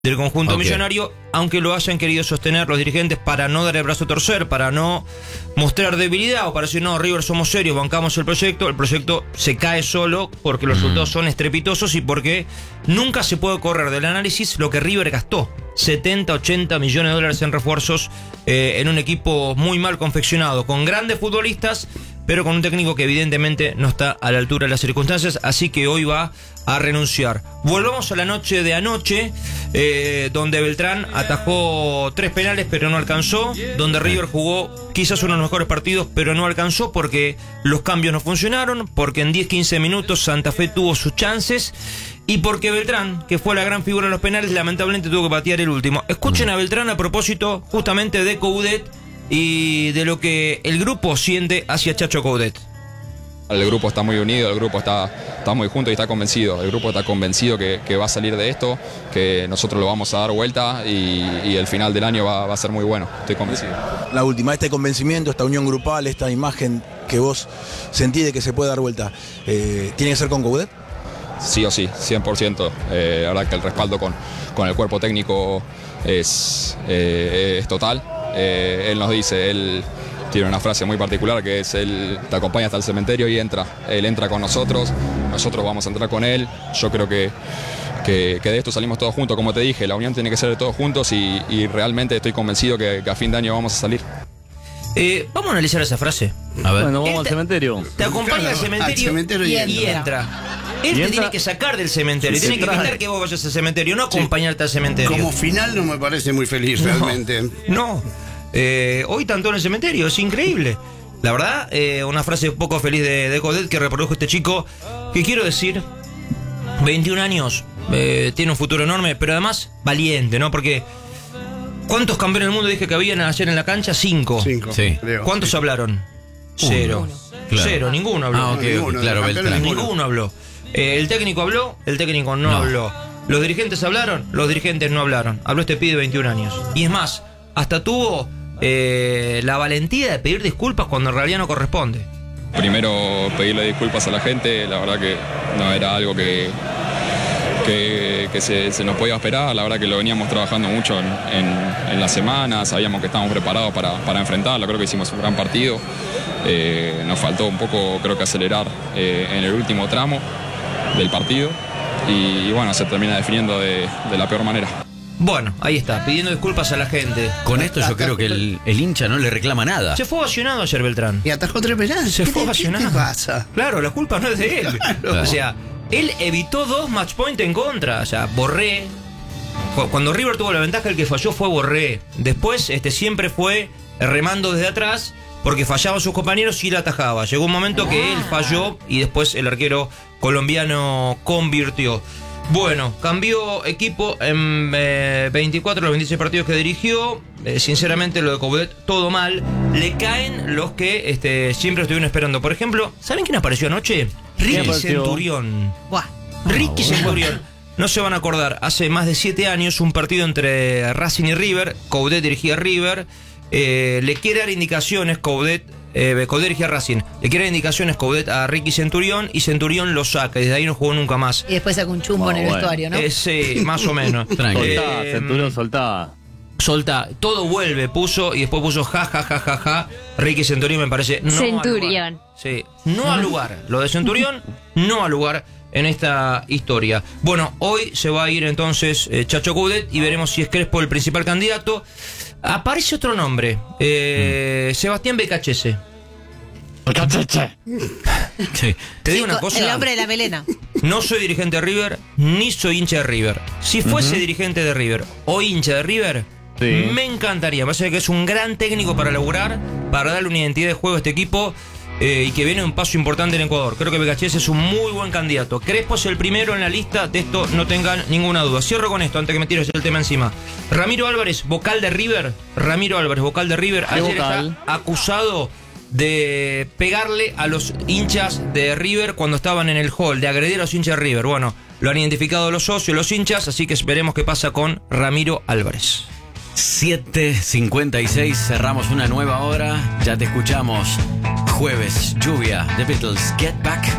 del conjunto millonario, aunque lo hayan querido sostener los dirigentes para no dar el brazo a torcer, para no mostrar debilidad o para decir, no, River somos serios, bancamos el proyecto se cae solo porque los resultados son estrepitosos y porque nunca se puede correr del análisis lo que River gastó. 70, 80 millones de dólares en refuerzos en un equipo muy mal confeccionado, con grandes futbolistas, pero con un técnico que evidentemente no está a la altura de las circunstancias, así que hoy va a renunciar. Volvamos a la noche de anoche, donde Beltrán atajó 3 penales pero no alcanzó, donde River jugó quizás uno de los mejores partidos pero no alcanzó porque los cambios no funcionaron, porque en 10-15 minutos Santa Fe tuvo sus chances y porque Beltrán, que fue la gran figura en los penales, lamentablemente tuvo que patear el último. Escuchen a Beltrán a propósito justamente de Coudet y de lo que el grupo siente hacia Chacho Coudet. El grupo está muy unido, el grupo está muy junto y está convencido. El grupo está convencido que va a salir de esto, que nosotros lo vamos a dar vuelta y el final del año va a ser muy bueno. Estoy convencido. La última, este convencimiento, esta unión grupal, esta imagen que vos sentís de que se puede dar vuelta, ¿tiene que ser con Coudet? Sí o sí, 100%. La verdad que el respaldo con el cuerpo técnico es total. Él nos dice, él tiene una frase muy particular que es, él te acompaña hasta el cementerio y entra. Él entra con nosotros vamos a entrar con él. Yo creo que de esto salimos todos juntos, como te dije, la unión tiene que ser de todos juntos y realmente estoy convencido que a fin de año vamos a salir. Vamos a analizar esa frase. A ver. Bueno, vamos al cementerio. Te acompaña al cementerio y entra. Él te tiene que sacar del cementerio, tiene que evitar que vos vayas al cementerio, no acompañarte al cementerio. Como final no me parece muy feliz realmente. No. Hoy tanto en el cementerio, es increíble. La verdad, una frase poco feliz de Coudet que reprodujo este chico, que quiero decir, 21 años, tiene un futuro enorme, pero además valiente, ¿no? Porque ¿cuántos campeones del mundo dije que habían ayer en la cancha? 5. Sí. ¿Cuántos hablaron? 0. Claro. 0, ninguno habló. Claro, Beltrán. Ninguno habló. El técnico habló, el técnico no habló. Los dirigentes hablaron, los dirigentes no hablaron. Habló este pibe de 21 años. Y es más, hasta tuvo la valentía de pedir disculpas cuando en realidad no corresponde. Primero pedirle disculpas a la gente, la verdad que no era algo que se nos podía esperar. La verdad que lo veníamos trabajando mucho en la semana, sabíamos que estábamos preparados para enfrentarlo, creo que hicimos un gran partido. Nos faltó un poco, creo que acelerar en el último tramo del partido y bueno, se termina definiendo de la peor manera. Bueno, ahí está, pidiendo disculpas a la gente. Con esto yo creo que el hincha no le reclama nada. Se fue ovacionado ayer Beltrán. Y atajó 3 penales. Se fue ovacionado. ¿Qué te pasa? Claro, la culpa no es de él. Claro. O sea, él evitó 2 match point en contra. O sea, Borré. Cuando River tuvo la ventaja, el que falló fue Borré. Después siempre fue remando desde atrás porque fallaban sus compañeros y él atajaba. Llegó un momento que él falló y después el arquero colombiano convirtió. Bueno, cambió equipo en 24 de los 26 partidos que dirigió. Sinceramente, lo de Coudet, todo mal. Le caen los que siempre estuvieron esperando. Por ejemplo, ¿saben quién apareció anoche? Ricky Centurión. Ricky Centurión. No se van a acordar, hace más de 7 años, un partido entre Racing y River. Coudet dirigía a River. Le quiere dar indicaciones Coudet dirigía a Racing. Le quiere dar indicaciones Coudet a Ricky Centurión y Centurión lo saca y desde ahí no jugó nunca más. Y después saca un chumbo en el vestuario, ¿no? Sí, más o menos. Soltá, Centurión, soltá. Todo vuelve, puso y después puso ja. Ricky Centurión me parece no Centurión. Sí, no al lugar. Lo de Centurión no al lugar en esta historia. Bueno, hoy se va a ir entonces Chacho Coudet y veremos si es Crespo el principal candidato. Aparece otro nombre, Sebastián Becachese. Sí. Te digo una cosa. El hombre de la melena. No soy dirigente de River, ni soy hincha de River. Si fuese dirigente de River o hincha de River, me encantaría. Me parece que es un gran técnico para laburar, para darle una identidad de juego a este equipo. Y que viene un paso importante en Ecuador. Creo que Becachese es un muy buen candidato. Crespo es el primero en la lista, de esto no tengan ninguna duda. Cierro con esto, antes que me tires el tema encima. Ramiro Álvarez, vocal de River. Ayer está acusado de pegarle a los hinchas de River cuando estaban en el hall, de agredir a los hinchas de River. Bueno, lo han identificado los socios, los hinchas, así que esperemos qué pasa con Ramiro Álvarez. 7:56, cerramos una nueva hora. Ya te escuchamos. Jueves, lluvia, The Beatles, Get Back.